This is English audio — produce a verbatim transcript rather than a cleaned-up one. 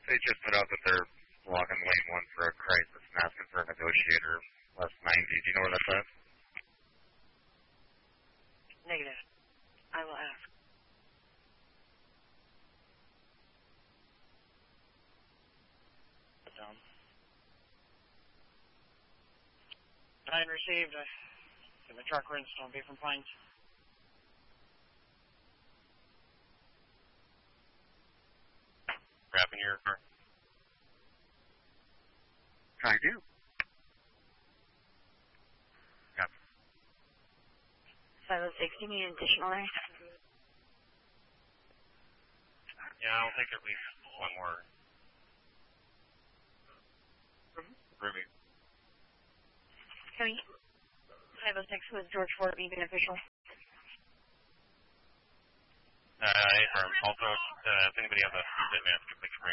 They just put out that they're blocking lane one for a crisis and asking for a negotiator less ninety. Do you know where that's at? Negative. I will ask. Down. Nine received. I get the truck rinsed on Beef and Pines. Wrapping your car. I do. Yep. five oh six, do you need additional there? Yeah, I'll take at least one more. Mm-hmm. Ruby. County five oh six with George Ford be beneficial. Uh, um, also, uh, if anybody has a bit man, please ring.